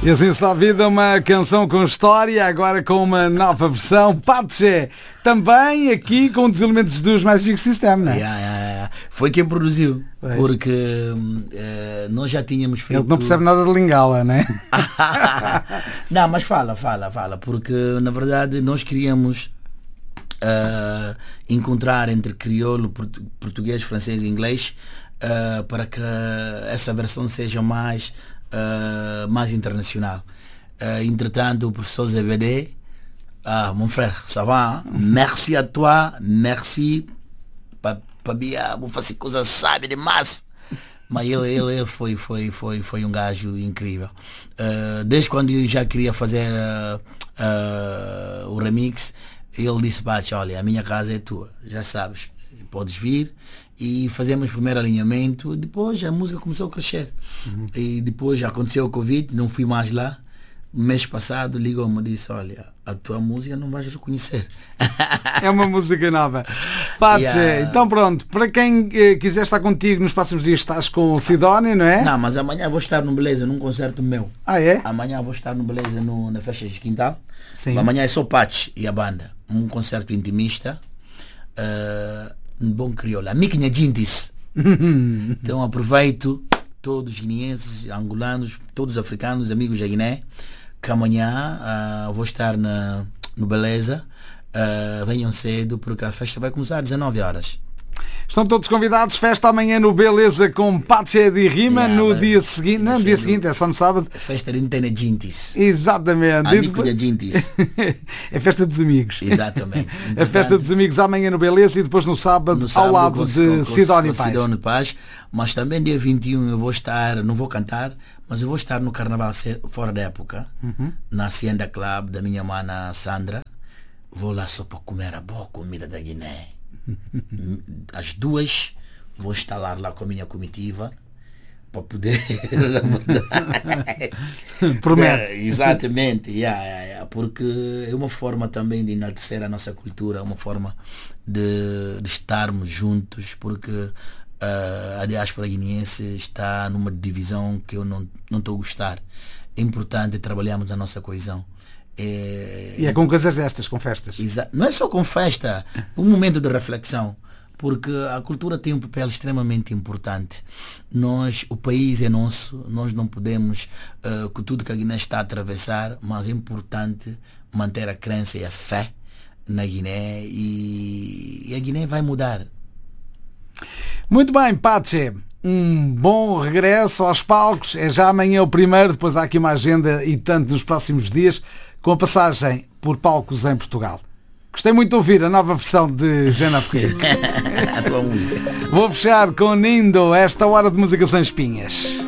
E assim está a vida, uma canção com história, agora com uma nova versão. Patche, também aqui com um dos elementos dos Magic System, não é? Foi quem produziu, porque nós já tínhamos feito... Ele não percebe nada de Lingala, não é? Não, mas fala, porque na verdade nós queríamos encontrar entre crioulo, português, francês e inglês para que essa versão seja mais internacional. Entretanto, o professor ZBD, mon frère, ça va? Merci à toi, merci, Pabia, vou fazer coisa sabe demais. Mas ele foi um gajo incrível. Desde quando eu já queria fazer o remix, ele disse: Patche, olha, a minha casa é tua, já sabes, podes vir. E fazemos o primeiro alinhamento, depois a música começou a crescer. E depois aconteceu o Covid, não fui mais lá. Mês passado ligou-me e disse: olha, a tua música não vais reconhecer. É uma música nova. Patche, então pronto, para quem quiser estar contigo nos próximos dias, estás com o Sidónio, não é? Não, mas amanhã vou estar no Beleza, num concerto meu. Ah, é? Amanhã vou estar no Beleza, na festa de quintal. Sim. Amanhã é só Patche e a banda. Um concerto intimista. Um bom crioulo. Miquinha Jintis. Então aproveito todos os guineenses, angolanos, todos os africanos, amigos da Guiné, que amanhã vou estar no Beleza. Venham cedo porque a festa vai começar às 19 horas. Estão todos convidados. Festa amanhã no Beleza com Patche de Rima. No dia seguinte, não, no dia seguinte, é só no sábado. Festa de Intena Jintis. Exatamente. Amigo Jintis. É festa dos amigos. Exatamente. A festa dos amigos amanhã no Beleza e depois no sábado ao lado de Sidónio Paz. Mas também dia 21 eu vou estar, não vou cantar, mas eu vou estar no Carnaval fora da época, na Hacienda Club da minha mana Sandra. Vou lá só para comer a boa comida da Guiné. Às 2 vou instalar lá com a minha comitiva para poder promete. Exatamente, porque é uma forma também de enaltecer a nossa cultura, uma forma de estarmos juntos, porque a diáspora guineense está numa divisão que eu não estou a gostar. É importante trabalharmos a nossa coesão. E é com coisas destas, com festas. Não é só com festa, um momento de reflexão, porque a cultura tem um papel extremamente importante. O país é nosso, nós não podemos, com tudo que a Guiné está a atravessar, mas é importante manter a crença e a fé na Guiné, e a Guiné vai mudar. Muito bem, Patche. Um bom regresso aos palcos. É já amanhã o primeiro, depois há aqui uma agenda e tanto nos próximos dias, com a passagem por palcos em Portugal. Gostei muito de ouvir a nova versão de Jana Ferreira. A tua música. Vou fechar com Nindo, esta hora de música sem espinhas.